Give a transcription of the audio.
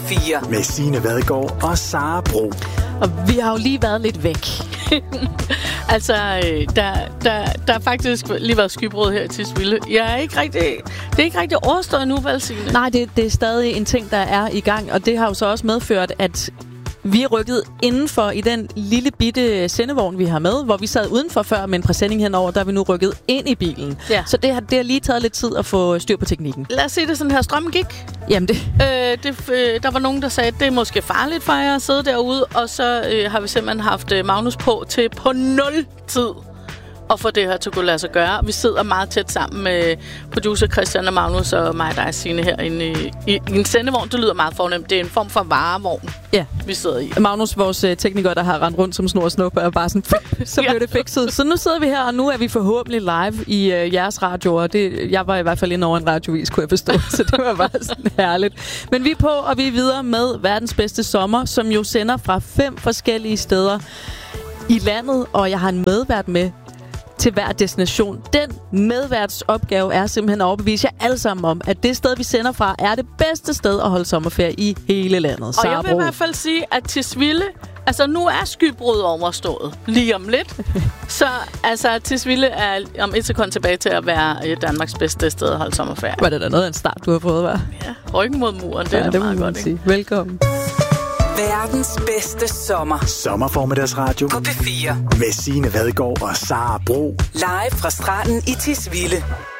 P4. Med Signe Vadgaard og Sara Bro. Og vi har jo lige været lidt væk. Altså, der er faktisk lige været skybrud her i Tisvilde. Det er ikke rigtig overstået nu, vel, Signe? Nej, det er stadig en ting, der er i gang, og det har jo så også medført, at vi er rykket indenfor i den lille bitte sendevogn, vi har med, hvor vi sad udenfor før med en præsending henover, der er vi nu rykket ind i bilen. Ja. Så det har lige taget lidt tid at få styr på teknikken. Lad os se det sådan her. Strømmen gik. Jamen der var nogen, der sagde, at det er måske farligt for jer at sidde derude, og så har vi simpelthen haft Magnus på 0 tid og få det her til at kunne lade sig gøre. Vi sidder meget tæt sammen med producer Christian og Magnus og mig, der er Signe herinde i en sendevogn. Det lyder meget fornemt. Det er en form for varevogn, vi sidder i. Magnus, vores tekniker, der har rendt rundt som snor og snup, er bare sådan, så blev det fikset. Så nu sidder vi her, og nu er vi forhåbentlig live i jeres radio, og jeg var i hvert fald inde over en radiovis, kunne jeg forstå, så det var bare sådan herligt. Men vi er på, og vi er videre med verdens bedste sommer, som jo sender fra 5 forskellige steder i landet, og jeg har en medvært med til hver destination. Den medværtsopgave er simpelthen at overbevise jer alle sammen om, at det sted, vi sender fra, er det bedste sted at holde sommerferie i hele landet. Og jeg vil i hvert fald sige, at Tisvilde, altså nu er skybrud overstået lige om lidt. Så altså Tisvilde er om et sekund tilbage til at være Danmarks bedste sted at holde sommerferie. Var det da noget af en start, du har fået, var? Ja, ryggen mod muren, det er det meget godt, sige. Velkommen. Verdens bedste sommer. Sommerformiddagsradio På P4. med Signe Vadgaard og Sara Bro. Live fra stranden i Tisvilde.